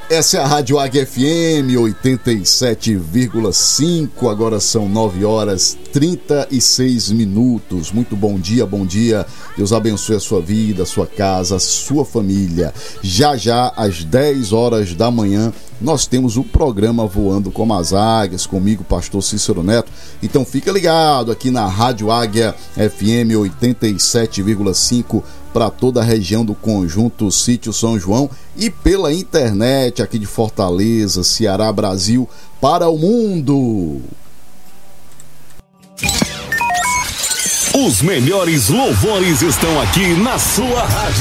Essa é a Rádio Águia FM 87,5. Agora são 9h36. Muito bom dia, bom dia. Deus abençoe a sua vida, a sua casa, a sua família. Já às 10 horas da manhã, nós temos o programa Voando como as Águias, comigo, pastor Cícero Neto. Então fica ligado aqui na Rádio Águia FM 87,5 para toda a região do Conjunto Sítio São João e pela internet aqui de Fortaleza, Ceará, Brasil, para o mundo. Os melhores louvores estão aqui na sua rádio.